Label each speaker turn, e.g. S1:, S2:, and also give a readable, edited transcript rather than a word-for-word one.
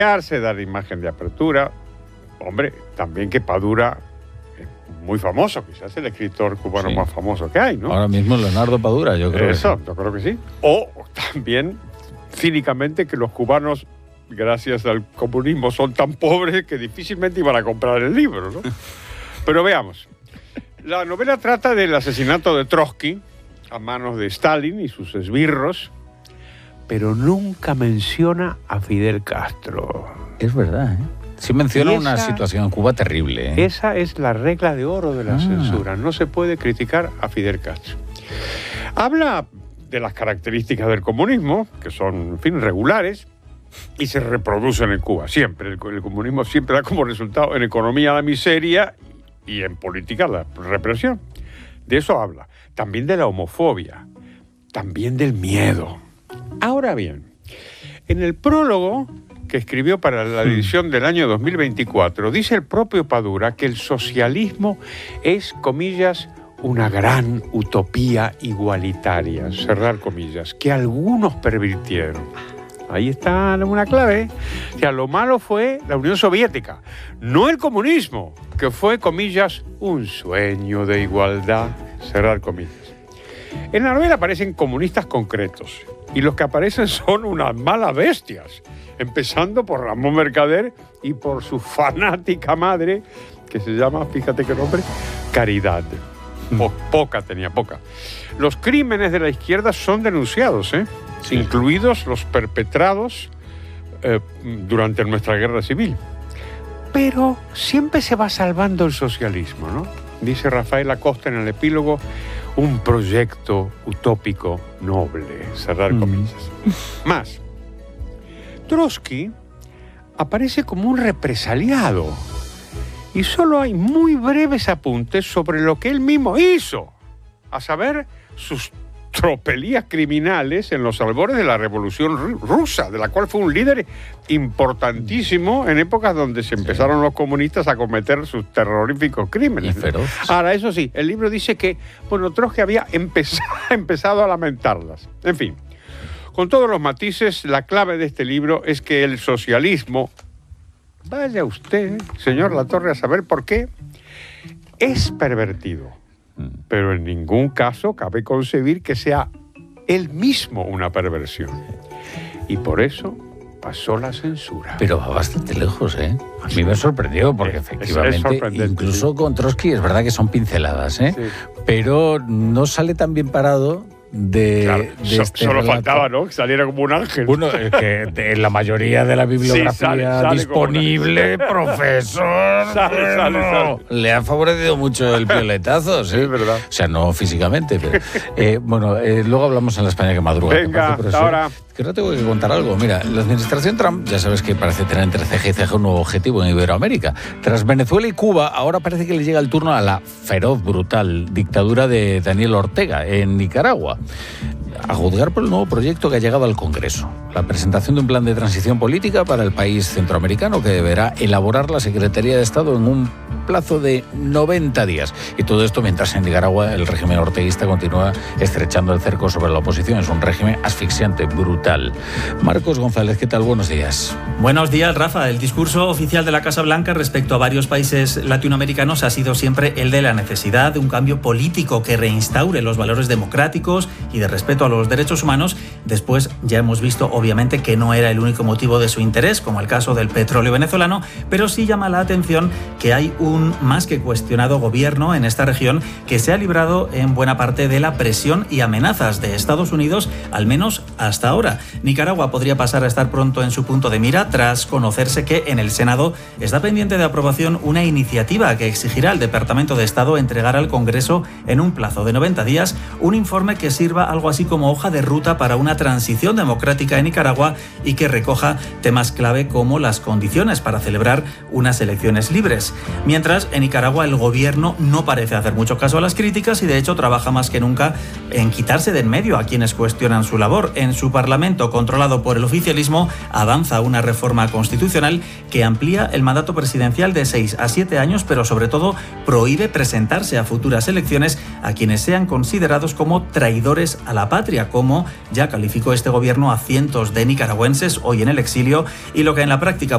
S1: dar imagen de apertura. Hombre, también que Padura es muy famoso, quizás el escritor cubano más famoso que hay, ¿no?
S2: Ahora mismo Leonardo Padura, yo creo.
S1: Yo creo que sí. O también, cínicamente, que los cubanos, gracias al comunismo, son tan pobres que difícilmente iban a comprar el libro, ¿no? Pero veamos. La novela trata del asesinato de Trotsky a manos de Stalin y sus esbirros, pero nunca menciona a Fidel Castro.
S2: Es verdad, ¿eh? Sí menciona una situación en Cuba terrible, ¿eh?
S1: Esa es la regla de oro de la censura. No se puede criticar a Fidel Castro. Habla de las características del comunismo, que son, en fin, regulares, y se reproducen en Cuba. Siempre. El comunismo siempre da como resultado en economía la miseria y en política la represión. De eso habla. También de la homofobia. También del miedo. Ahora bien, en el prólogo que escribió para la edición del año 2024, dice el propio Padura que el socialismo es, comillas, una gran utopía igualitaria, cerrar comillas, que algunos pervirtieron. Ahí está una clave. O sea, lo malo fue la Unión Soviética, no el comunismo, que fue, comillas, un sueño de igualdad, cerrar comillas. En la novela aparecen comunistas concretos, y los que aparecen son unas malas bestias, empezando por Ramón Mercader y por su fanática madre, que se llama, fíjate qué nombre, Caridad. Poca. Los crímenes de la izquierda son denunciados, incluidos los perpetrados durante nuestra guerra civil. Pero siempre se va salvando el socialismo, ¿no? Dice Rafael Acosta en el epílogo, un proyecto utópico noble, cerrar comillas. Más, Trotsky aparece como un represaliado y solo hay muy breves apuntes sobre lo que él mismo hizo, a saber, sus tropelías criminales en los albores de la Revolución Rusa, de la cual fue un líder importantísimo en épocas donde se empezaron los comunistas a cometer sus terroríficos crímenes. Ahora, eso sí, el libro dice que, Trotsky había empezado a lamentarlas. En fin, con todos los matices, la clave de este libro es que el socialismo, vaya usted, señor Latorre, a saber por qué, es pervertido. Pero en ningún caso cabe concebir que sea él mismo una perversión. Y por eso pasó la censura.
S2: Pero va bastante lejos, ¿eh? A mí me sorprendió, porque efectivamente, incluso con Trotsky, es verdad que son pinceladas, ¿eh? Sí. Pero no sale tan bien parado de este
S1: solo faltaba, ¿no? Que saliera como un ángel.
S2: Bueno, que en la mayoría de la bibliografía sale disponible, profesor, sale. Le ha favorecido mucho el pioletazo, ¿sí?
S1: Es verdad.
S2: O sea, no físicamente, pero... luego hablamos en la España que madruga.
S1: Venga, hasta ahora.
S2: Que no tengo que contar algo. Mira, la administración Trump, ya sabes que parece tener entre ceja y ceja un nuevo objetivo en Iberoamérica. Tras Venezuela y Cuba, ahora parece que le llega el turno a la feroz, brutal dictadura de Daniel Ortega en Nicaragua. A juzgar por el nuevo proyecto que ha llegado al Congreso. La presentación de un plan de transición política para el país centroamericano que deberá elaborar la Secretaría de Estado en un plazo de 90 días. Y todo esto mientras en Nicaragua el régimen orteguista continúa estrechando el cerco sobre la oposición. Es un régimen asfixiante, brutal. Marcos González, ¿qué tal? Buenos días.
S3: Buenos días, Rafa. El discurso oficial de la Casa Blanca respecto a varios países latinoamericanos ha sido siempre el de la necesidad de un cambio político que reinstaure los valores democráticos y de respeto a los derechos humanos. Después ya hemos visto, obviamente, que no era el único motivo de su interés, como el caso del petróleo venezolano, pero sí llama la atención que hay un más que cuestionado gobierno en esta región que se ha librado en buena parte de la presión y amenazas de Estados Unidos, al menos hasta ahora. Nicaragua podría pasar a estar pronto en su punto de mira tras conocerse que en el Senado está pendiente de aprobación una iniciativa que exigirá al Departamento de Estado entregar al Congreso en un plazo de 90 días un informe que sirva algo así como hoja de ruta para una transición democrática en Nicaragua y que recoja temas clave como las condiciones para celebrar unas elecciones libres. Mientras, en Nicaragua el gobierno no parece hacer mucho caso a las críticas y de hecho trabaja más que nunca en quitarse de en medio a quienes cuestionan su labor. En su parlamento, controlado por el oficialismo, avanza una reforma constitucional que amplía el mandato presidencial de 6 a 7 años, pero sobre todo prohíbe presentarse a futuras elecciones a quienes sean considerados como traidores a la patria, como ya calificó este gobierno a cientos de nicaragüenses hoy en el exilio, y lo que en la práctica